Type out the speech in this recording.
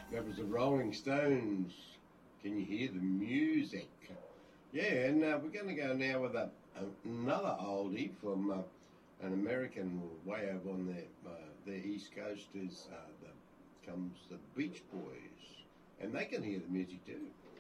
That was the Rolling Stones. Can you hear the music? Yeah, and we're going to go now with another oldie from an American way over on their East Coast. Comes the Beach Boys, and they can hear the music too.